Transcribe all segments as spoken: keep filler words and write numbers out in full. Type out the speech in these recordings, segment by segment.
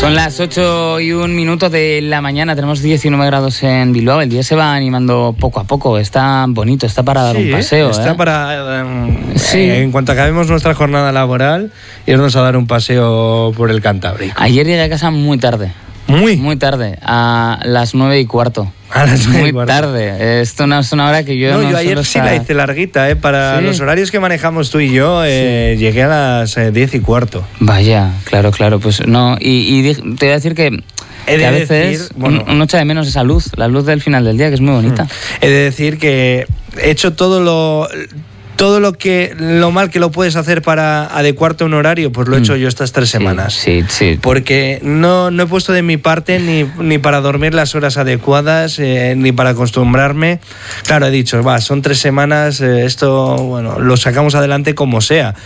Son las ocho y un minuto de la mañana, tenemos diecinueve grados en Bilbao, el día se va animando poco a poco, está bonito, está para dar sí, un paseo. Está ¿eh? para, um, sí. eh, en cuanto acabemos nuestra jornada laboral, irnos a dar un paseo por el Cantábrico. Ayer llegué a casa muy tarde. Muy. Muy tarde, a las nueve y cuarto. A las nueve Muy y cuarto. tarde. Esto no es una hora que yo No, no yo ayer sí estar... la hice larguita, ¿eh? Para ¿Sí? los horarios que manejamos tú y yo, eh, sí. Llegué a las eh, diez y cuarto. Vaya, claro, claro, pues no. Y, y te voy a decir que... He que a de veces decir, bueno, uno echa de menos esa luz, la luz del final del día, que es muy bonita. He de decir que he hecho todo lo... Todo lo que lo mal que lo puedes hacer para adecuarte a un horario, pues lo he hecho mm. yo estas tres semanas. Sí, sí. sí. Porque no, no he puesto de mi parte ni, ni para dormir las horas adecuadas, eh, ni para acostumbrarme. Claro, he dicho, va, son tres semanas, eh, esto, bueno, lo sacamos adelante como sea.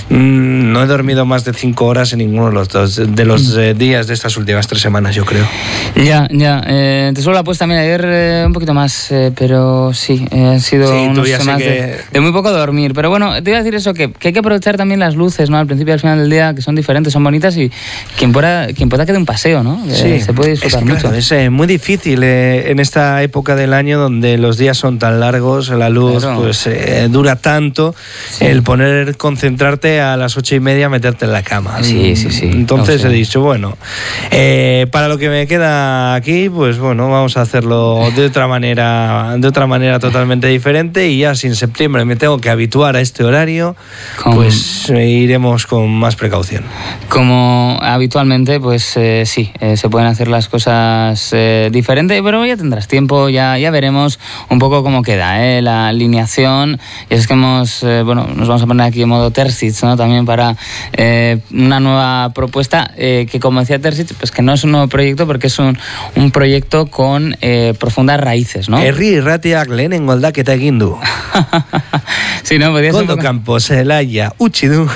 Mm, no he dormido más de cinco horas en ninguno de los, dos, de los eh, días de estas últimas tres semanas, yo creo. Ya, ya. Eh, te suelo la pues también ayer eh, un poquito más, eh, pero sí, eh, han sido sí, unas semanas que... de, de muy poco dormir. dormir, pero bueno, te iba a decir eso, que, que hay que aprovechar también las luces, ¿no? Al principio y al final del día, que son diferentes, son bonitas, y quien pueda, quien pueda que dé un paseo, ¿no? Que sí, se puede disfrutar es, mucho. Claro, es eh, muy difícil eh, en esta época del año donde los días son tan largos, la luz claro. pues eh, dura tanto, sí. el poner, concentrarte a las ocho y media, meterte en la cama. Sí, sí, sí. Entonces no, he sí. dicho, bueno, eh, para lo que me queda aquí, pues bueno, vamos a hacerlo de otra manera, de otra manera totalmente diferente, y ya si en septiembre me tengo que habituar a este horario, Con... pues eh, iremos con más precaución. Como habitualmente, pues eh, sí, eh, se pueden hacer las cosas eh, diferentes, pero ya tendrás tiempo, ya, ya veremos un poco cómo queda eh, la alineación. Y es que hemos, eh, bueno, nos vamos a poner aquí en modo Terzic, ¿no? También para eh, una nueva propuesta eh, que, como decía Terzic, pues que no es un nuevo proyecto porque es un, un proyecto con eh, profundas raíces, ¿no? Herri irratiak lehenengo aldaketa egin du. Sí, no, podía ser poco... Campos, Elaya, Uchidu.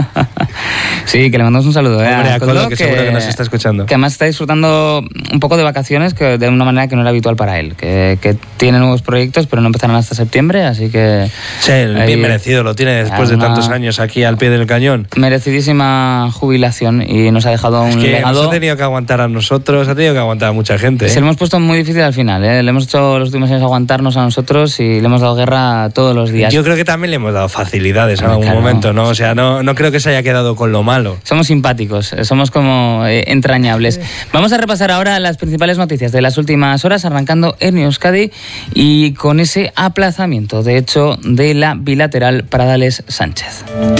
Sí, que le mandamos un saludo. ¿eh? Hombre, a Coldo, que, que seguro que nos está escuchando. Que además está disfrutando un poco de vacaciones, que de una manera que no era habitual para él. Que, que tiene nuevos proyectos, pero no empezarán hasta septiembre, así que... Sí, bien ahí, merecido, lo tiene después de tantos años aquí al pie del cañón. Merecidísima jubilación, y nos ha dejado un es que legado. Nos ha tenido que aguantar a nosotros, ha tenido que aguantar a mucha gente. ¿eh? Se lo hemos puesto muy difícil al final, ¿eh? Le hemos hecho los últimos años aguantarnos a nosotros y le hemos dado guerra todos los días. Yo creo que también le hemos dado facilidades en algún claro. momento, ¿no? O sea, no, no creo que se haya quedado con lo malo. Somos simpáticos, somos como eh, entrañables. Vamos a repasar ahora las principales noticias de las últimas horas, arrancando en Euskadi y con ese aplazamiento, de hecho, de la bilateral Pradales-Sánchez.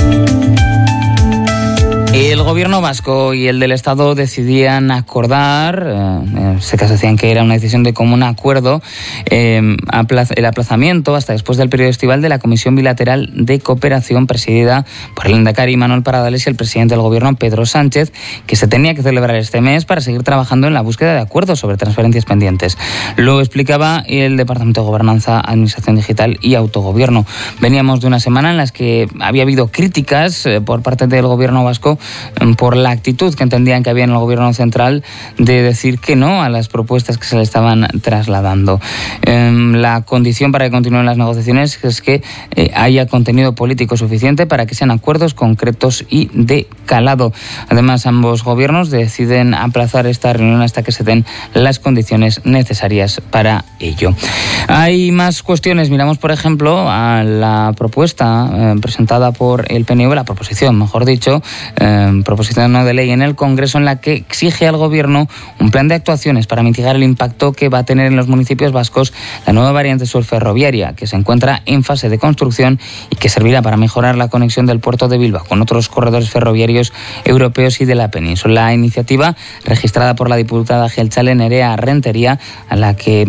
El gobierno vasco y el del Estado decidían acordar, eh, en este caso decían que era una decisión de común acuerdo, eh, aplaz- el aplazamiento hasta después del periodo estival de la Comisión Bilateral de Cooperación presidida por el lehendakari Manuel Pradales y el presidente del gobierno Pedro Sánchez, que se tenía que celebrar este mes para seguir trabajando en la búsqueda de acuerdos sobre transferencias pendientes. Lo explicaba el Departamento de Gobernanza, Administración Digital y Autogobierno. Veníamos de una semana en las que había habido críticas eh, por parte del gobierno vasco por la actitud que entendían que había en el gobierno central de decir que no a las propuestas que se le estaban trasladando. Eh, la condición para que continúen las negociaciones es que eh, haya contenido político suficiente para que sean acuerdos concretos y de calado. Además, ambos gobiernos deciden aplazar esta reunión hasta que se den las condiciones necesarias para ello. Hay más cuestiones. Miramos, por ejemplo, a la propuesta eh, presentada por el P N V, la proposición, mejor dicho, eh, proposición no de ley en el Congreso, en la que exige al Gobierno un plan de actuaciones para mitigar el impacto que va a tener en los municipios vascos la nueva variante sur ferroviaria, que se encuentra en fase de construcción y que servirá para mejorar la conexión del puerto de Bilbao con otros corredores ferroviarios europeos y de la península. La iniciativa, registrada por la diputada jeltzale Nerea Rentería, a la que